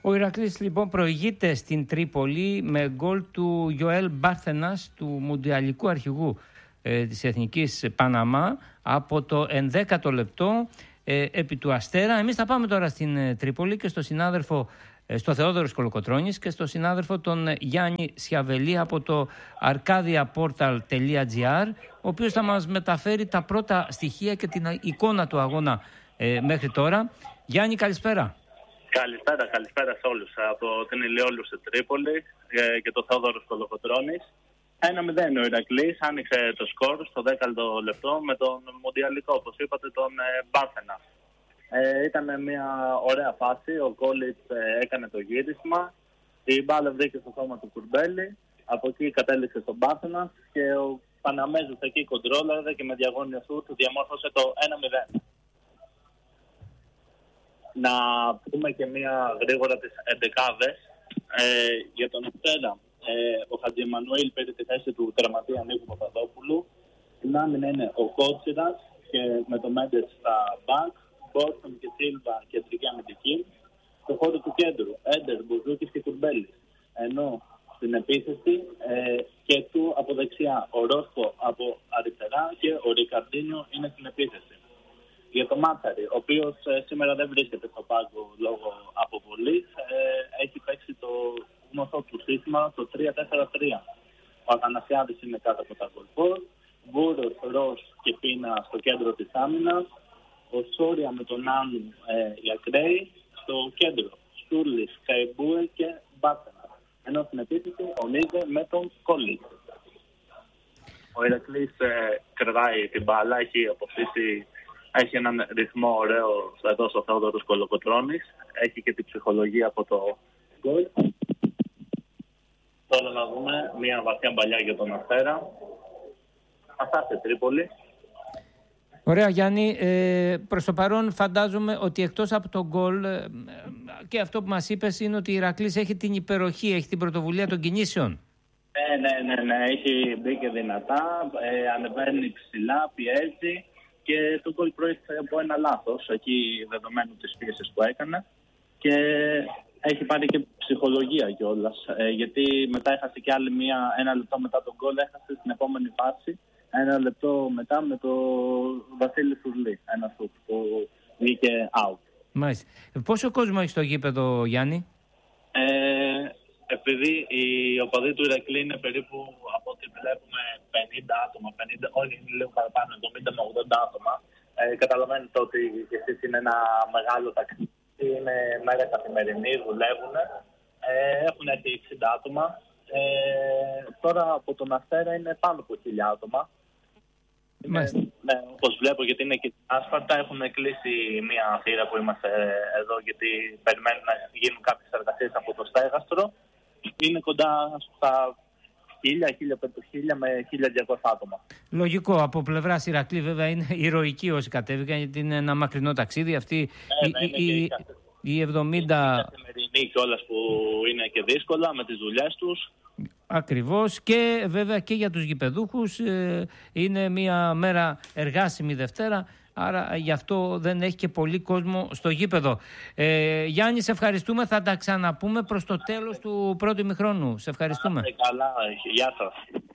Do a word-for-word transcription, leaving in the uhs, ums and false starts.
Ο Ηρακλής λοιπόν προηγείται στην Τρίπολη με γκολ του Γιοέλ Μπάρθενας, του μουντιαλικού αρχηγού ε, της Εθνικής Παναμά, από το ενδέκατο λεπτό ε, επί του Αστέρα. Εμείς θα πάμε τώρα στην ε, Τρίπολη και στο συνάδελφο, ε, στο Θεόδωρο Κολοκοτρώνης και στο συνάδελφο τον ε, Γιάννη Σιαβελή από το αρκάδια πόρταλ τελεία τζι άρ, ο οποίος θα μας μεταφέρει τα πρώτα στοιχεία και την εικόνα του αγώνα ε, μέχρι τώρα. Γιάννη, καλησπέρα. Καλησπέρα, καλησπέρα σε όλους από την Ηλιόλου στη Τρίπολη και το Θεόδωρο Κολοκοτρώνης. ένα μηδέν ο Ηρακλής άνοιξε το σκορ στο δέκατο λεπτό με τον μουντιαλικό, όπως είπατε, τον Μπάρθενα. Ε, ήταν μια ωραία φάση, ο Κόλιτς ε, έκανε το γύρισμα, η μπάλα βρήκε στο σώμα του Κουρμπέλη, από εκεί κατέληξε στον Μπάρθενα και ο Παναμέζος εκεί κοντρόλαρε και με διαγώνιο σουτ διαμόρφωσε το ένα μηδέν. Να πούμε και μία γρήγορα τις εντεκάδες. Ε, για τον Αστέρα, ε, ο Χατζημανουήλ πήρε τη θέση του τερματία Νίκου Παπαδόπουλου. Στην άμυνα είναι ο Κότσιρας και με το Μέντες στα μπακ. Μπόρσον και Σίλβα κεντρική αμυντική. Στο χώρο του κέντρου, Έντερ, Μπουζούκης και Κουρμπέλης. Ενώ στην επίθεση ε, και του από δεξιά, ο Ρόσκο από αριστερά και ο Ρικαρντίνιο είναι στην επίθεση. Για το Μάτσαρη, ο οποίος ε, σήμερα δεν βρίσκεται στο πάγκο λόγω αποβολής, ε, έχει παίξει το γνωστό του σύστημα, το τρία τέσσερα τρία. Ο Αθανασιάδης είναι κάτω από τα γκολπόρ, Βούρος, Ρος και Πίνα στο κέντρο της άμυνας, ο Σόρια με τον Άννου ε, οι ακραίοι, στο κέντρο Στούρλης, Καϊμπούε και Μπάτενα. Ενώ στην επίθεση ο Νίζε με τον Κόλλη. Ο Ηρακλής ε, κρατάει την μπάλα, έχει αποκτήσει. Έχει έναν ρυθμό ωραίο εδώ στο Θεόδωρος Κολοκοτρώνης. Έχει και την ψυχολογία από το γκολ. Τώρα να δούμε μια βαθιά μπαλιά για τον Αστέρα. Αυτά σε Τρίπολη. Ωραία, Γιάννη. Ε, προς το παρόν φαντάζομαι ότι εκτός από τον γκολ ε, και αυτό που μας είπες είναι ότι η Ηρακλής έχει την υπεροχή, έχει την πρωτοβουλία των κινήσεων. Ναι, ναι, ναι, ναι. Έχει μπει και δυνατά, ε, ανεβαίνει ψηλά, πιέζει. Και το γκολ προήλθε από ένα λάθος, εκεί δεδομένου της πίεσης που έκανε. Και έχει πάρει και ψυχολογία κιόλας. Ε, γιατί μετά έχασε κι άλλη μία, ένα λεπτό μετά τον γκολ, έχασε στην επόμενη φάση. Ένα λεπτό μετά με το Βασίλη Σουρλή. Ένα σουτ που βγήκε out. Μάλιστα. Πόσο κόσμο έχει στο γήπεδο, Γιάννη? Ε, επειδή οι οπαδοί του Ηρακλή είναι περίπου, από ό,τι βλέπουμε, πενήντα άτομα, πενήντα, όχι είναι λίγο παραπάνω, εβδομήντα με ογδόντα άτομα. Ε, καταλαβαίνετε ότι εσείς είναι ένα μεγάλο ταξίδι, είναι μέρα καθημερινή, δουλεύουν. Ε, έχουν έρθει εξήντα άτομα. Ε, τώρα από τον Αστέρα είναι πάνω από χίλια άτομα. Είναι, ναι, όπως βλέπω, γιατί είναι και άσφαλτα, έχουν κλείσει μία θύρα που είμαστε εδώ, γιατί περιμένουν να γίνουν κάποιες εργασίες από το στέγαστρο. Είναι κοντά στα χίλια, χίλια πεντακόσια με χίλια διακόσια άτομα. Λογικό. Από πλευράς Ηρακλή βέβαια είναι ηρωικοί όσοι κατέβηκαν, γιατί είναι ένα μακρινό ταξίδι. Αυτή ναι, ναι, η, η, η εβδομήντα... Η καθημερινή κιόλας που είναι και δύσκολα με τις δουλειές τους. Ακριβώς, και βέβαια και για τους γηπεδούχους ε, είναι μια μέρα εργάσιμη Δευτέρα, άρα γι' αυτό δεν έχει και πολύ κόσμο στο γήπεδο. Ε, Γιάννη, σε ευχαριστούμε, θα τα ξαναπούμε προς το τέλος του πρώτου ημιχρόνου. Σε ευχαριστούμε. Καλά, γεια σας.